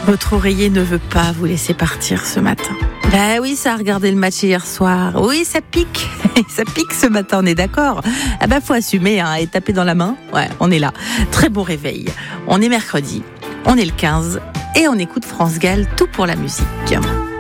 Votre oreiller ne veut pas vous laisser partir ce matin. Ben oui, ça a regardé le match hier soir. Oui, ça pique. Ça pique ce matin, on est d'accord. Ah ben, faut assumer et taper dans la main. Ouais, on est là. Très bon réveil. On est mercredi, on est le 15 et on écoute France Gall, tout pour la musique.